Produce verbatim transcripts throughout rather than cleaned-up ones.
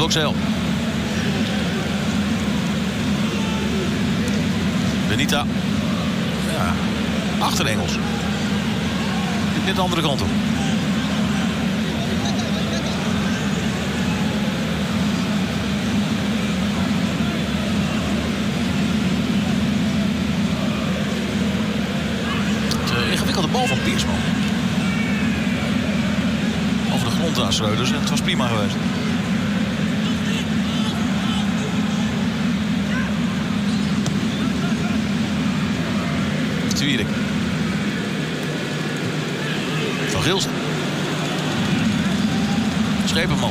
Doxel. Benita. Ja, achter Engels. Net de andere kant op. De ingewikkelde bal van Piersman. Over de grond aan Schreuders en het was prima geweest. Twierik. Van Gilsen. Schepenman.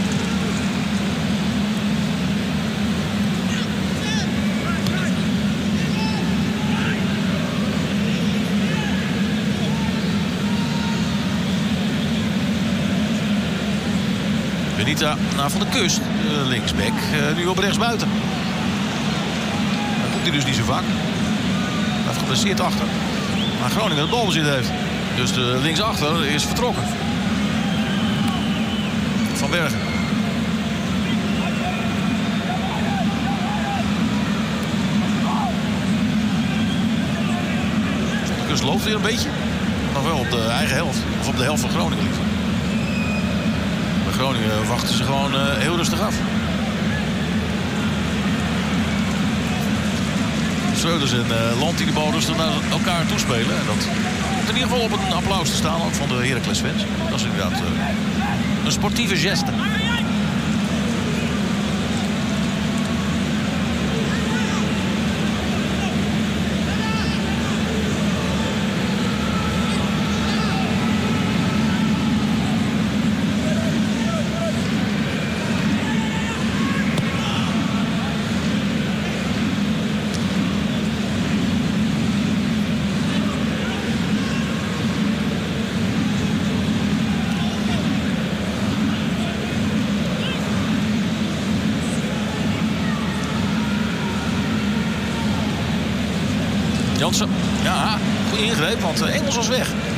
Benita naar Van de Kust. Uh, linksback. Uh, nu op rechts buiten. Daar komt hij dus niet zo vaak. Hij heeft geblesseerd achter. Maar Groningen het balbezit heeft. Dus de linksachter is vertrokken. Van Bergen. De Kust loopt weer een beetje. Nog wel op de eigen helft. Of op de helft van Groningen liever. Bij Groningen wachten ze gewoon uh, heel rustig af. Schreuders en uh, Land die de bal rustig naar elkaar toespelen. En dat komt in ieder geval op een applaus te staan, ook van de Heracles fans. Dat is inderdaad uh, een sportieve geste. Jansen, ja, goed ingreep, want Engels was weg.